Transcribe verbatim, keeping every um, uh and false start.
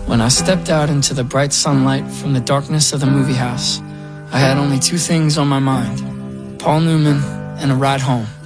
When I stepped out into the bright sunlight from the darkness of the movie house, I had only two things on my mind: Paul Newman and a ride home.